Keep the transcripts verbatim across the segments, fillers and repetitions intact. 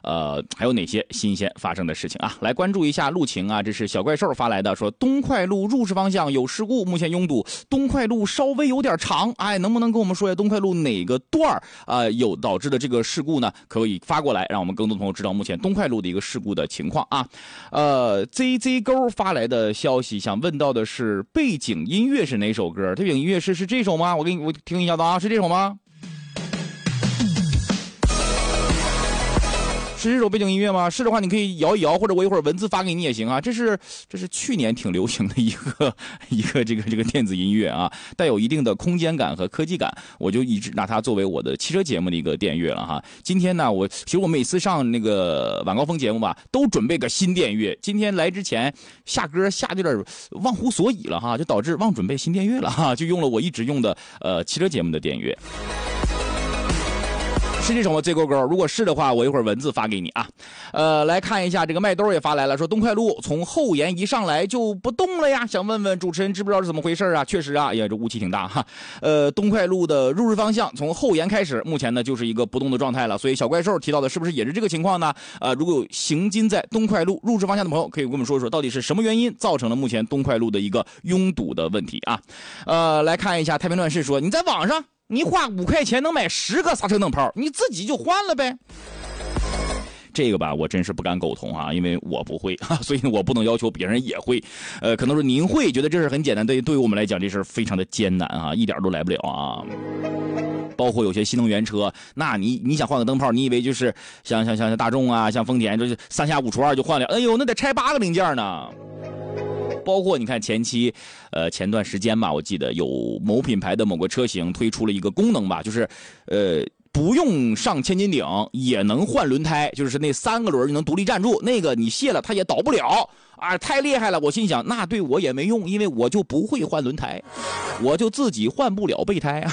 呃，还有哪些新鲜发生的事情啊？来关注一下路情啊，这是小怪兽发来的，说东快路入市方向有事故，目前拥堵，东快路稍微有点长，哎，能不能跟我们说一下东快路哪个段啊、呃、有导致的这个事故呢？可以发过来，让我们更多朋友知道目前东快路的一个事故的情况啊。呃 ，Z Z 勾发来的消息，想问到的是背景音乐是哪首歌？背景音乐是是这首吗？我给你我听一下子啊，是这首吗？是这首背景音乐吗？是的话，你可以摇一摇，或者我一会儿文字发给你也行啊。这是这是去年挺流行的一个一个这个这个电子音乐啊，带有一定的空间感和科技感，我就一直拿它作为我的汽车节目的一个电乐了哈。今天呢，我其实我每次上那个晚高峰节目吧，都准备个新电乐。今天来之前下歌下的有点忘乎所以了哈，就导致忘准备新电乐了哈，就用了我一直用的呃汽车节目的电乐。是这种吗？这勾勾，如果是的话，我一会儿文字发给你啊。呃，来看一下这个麦兜也发来了，说东快路从后沿一上来就不动了呀，想问问主持人知不知道是怎么回事啊？确实啊，哎呀，这雾气挺大哈。呃，东快路的入市方向从后沿开始，目前呢就是一个不动的状态了。所以小怪兽提到的是不是也是这个情况呢？呃，如果有行经在东快路入市方向的朋友，可以跟我们说说到底是什么原因造成了目前东快路的一个拥堵的问题啊？呃，来看一下太平乱世说，你在网上。你花五块钱能买十个刹车灯泡，你自己就换了呗。这个吧，我真是不敢苟同啊，因为我不会啊，所以我不能要求别人也会。呃，可能是您会觉得这事很简单，对对于我们来讲，这事非常的艰难啊，一点都来不了啊。包括有些新能源车，那你你想换个灯泡，你以为就是像像像像大众啊，像丰田，就是三下五除二就换了，哎呦，那得拆八个零件呢。包括你看前期，呃，前段时间吧，我记得有某品牌的某个车型推出了一个功能吧，就是，呃，不用上千斤顶也能换轮胎，就是那三个轮就能独立站住，那个你卸了它也倒不了啊，太厉害了！我心想，那对我也没用，因为我就不会换轮胎，我就自己换不了备胎。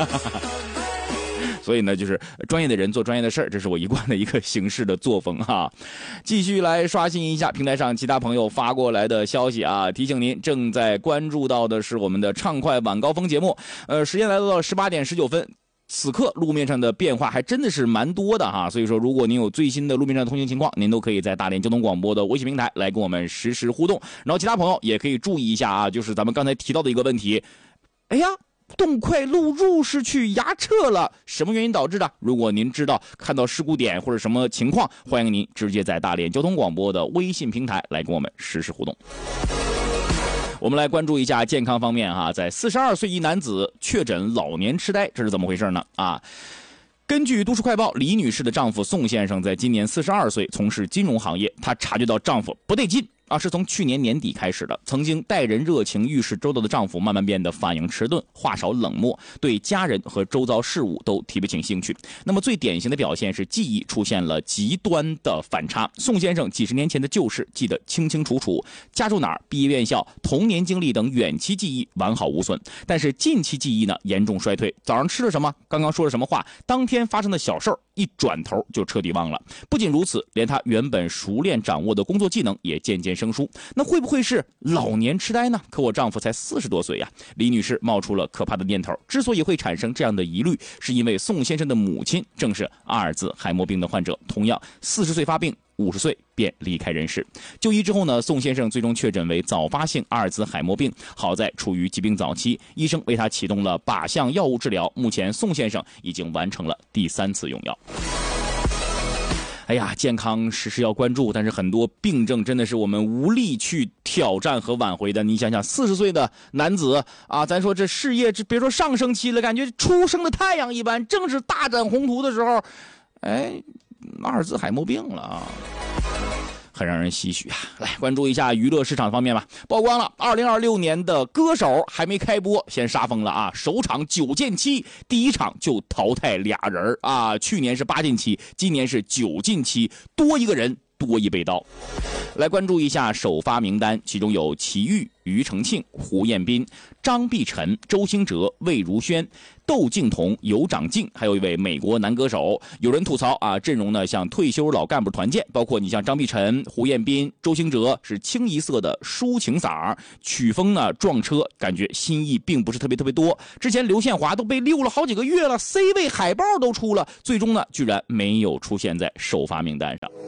所以呢，就是专业的人做专业的事儿，这是我一贯的一个行事的作风哈。继续来刷新一下平台上其他朋友发过来的消息啊，提醒您正在关注到的是我们的畅快晚高峰节目。呃，时间来到了十八点十九分。此刻路面上的变化还真的是蛮多的哈，所以说如果您有最新的路面上的通行情况，您都可以在大连交通广播的微信平台来跟我们实时互动。然后其他朋友也可以注意一下啊，就是咱们刚才提到的一个问题，哎呀，东快路入市区压车了，什么原因导致的？如果您知道看到事故点或者什么情况，欢迎您直接在大连交通广播的微信平台来跟我们实时互动。我们来关注一下健康方面哈，在四十二岁一男子确诊老年痴呆，这是怎么回事呢？啊，根据都市快报，李女士的丈夫宋先生在今年四十二岁，从事金融行业，她察觉到丈夫不对劲。啊，是从去年年底开始的。曾经待人热情、遇事周到的丈夫，慢慢变得反应迟钝、话少冷漠，对家人和周遭事物都提不起兴趣。那么最典型的表现是记忆出现了极端的反差。宋先生几十年前的旧事记得清清楚楚，家住哪儿、毕业院校、童年经历等远期记忆完好无损，但是近期记忆呢严重衰退。早上吃了什么？刚刚说了什么话？当天发生的小事儿，一转头就彻底忘了。不仅如此，连他原本熟练掌握的工作技能也渐渐生疏。那会不会是老年痴呆呢？可我丈夫才四十多岁呀。李女士冒出了可怕的念头，之所以会产生这样的疑虑，是因为宋先生的母亲正是阿尔兹海默病的患者，同样四十岁发病，五十岁便离开人世。就医之后呢，宋先生最终确诊为早发性阿尔兹海默病，好在处于疾病早期，医生为他启动了靶向药物治疗，目前宋先生已经完成了第三次用药。哎呀，健康时时要关注，但是很多病症真的是我们无力去挑战和挽回的。你想想，四十岁的男子啊，咱说这事业，这别说上升期了，感觉初升的太阳一般，正是大展宏图的时候，哎，阿尔兹海默病了啊。很让人唏嘘啊！来关注一下娱乐市场方面吧。曝光了二零二六年的歌手还没开播，先杀疯了啊！首场九进七，第一场就淘汰俩人啊！去年是八进七，今年是九进七，多一个人多一被刀。来关注一下首发名单，其中有齐豫、庾澄庆、胡彦斌、张碧晨、周兴哲、魏如萱、 窦靖童、尤长靖，还有一位美国男歌手。有人吐槽啊，阵容呢像退休老干部团建，包括你像张碧晨、胡彦斌、周兴哲是清一色的抒情嗓，曲风呢撞车，感觉新意并不是特别特别多。之前刘宪华都被溜了好几个月了 ，C 位海报都出了，最终呢居然没有出现在首发名单上。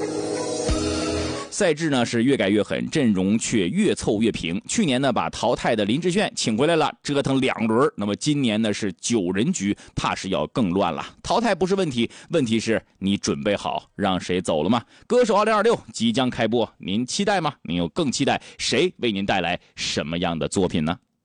赛制呢是越改越狠，阵容却越凑越平。去年呢把淘汰的林志炫请回来了，折腾两轮。那么今年呢是九人局，怕是要更乱了。淘汰不是问题，问题是你准备好让谁走了吗？歌手二零二六即将开播，您期待吗？您又更期待谁为您带来什么样的作品呢？